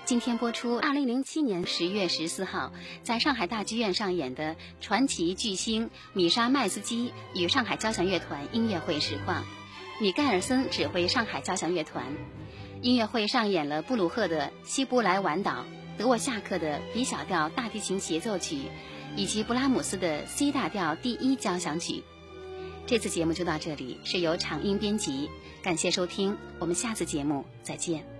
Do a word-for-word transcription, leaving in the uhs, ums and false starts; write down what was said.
今天播出二零零七年十月十四号在上海大剧院上演的传奇巨星米沙麦斯基与上海交响乐团音乐会实况。米盖尔森指挥上海交响乐团。音乐会上演了布鲁赫的《希伯来晚岛》、德沃夏克的 B 小调大提琴协奏曲，以及布拉姆斯的 C 大调第一交响曲。这次节目就到这里，是由场音编辑，感谢收听，我们下次节目再见。